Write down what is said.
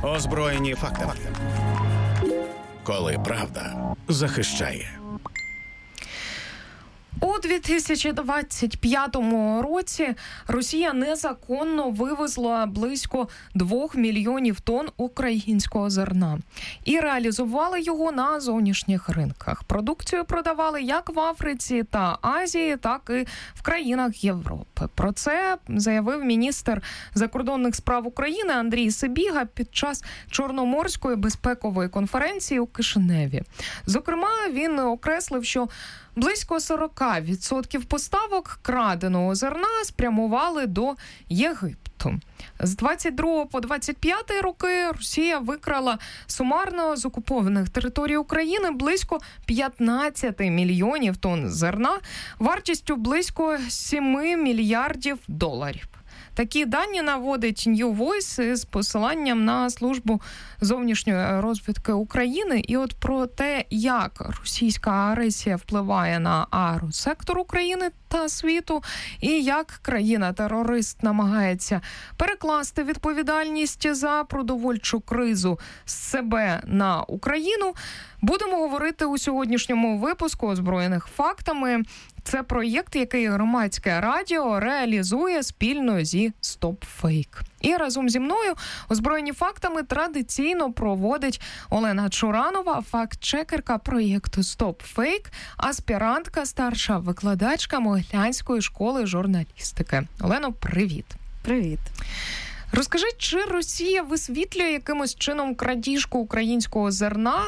Озброєні фактами. Коли правда захищає. У 2025 році Росія незаконно вивезла близько 2 мільйонів тонн українського зерна і реалізувала його на зовнішніх ринках. Продукцію продавали як в Африці та Азії, так і в країнах Європи. Про це заявив міністр закордонних справ України Андрій Сибіга під час Чорноморської безпекової конференції у Кишиневі. Зокрема, він окреслив, що близько 40% поставок краденого зерна спрямували до Єгипту. З 22 по 25 роки Росія викрала сумарно з окупованих територій України близько 15 мільйонів тонн зерна вартістю близько 7 мільярдів доларів. Такі дані наводить New Voice з посиланням на службу зовнішньої розвідки України. І от про те, як російська агресія впливає на агросектор України та світу, і як країна-терорист намагається перекласти відповідальність за продовольчу кризу з себе на Україну, будемо говорити у сьогоднішньому випуску «Озброєних фактами». Це проєкт, який Громадське радіо реалізує спільно зі StopFake. І разом зі мною «Озброєні фактами» традиційно проводить Олена Чуранова, факт-чекерка проєкту StopFake, аспірантка, старша викладачка Могилянської школи журналістики. Олено, привіт. Привіт. Розкажи, чи Росія висвітлює якимось чином крадіжку українського зерна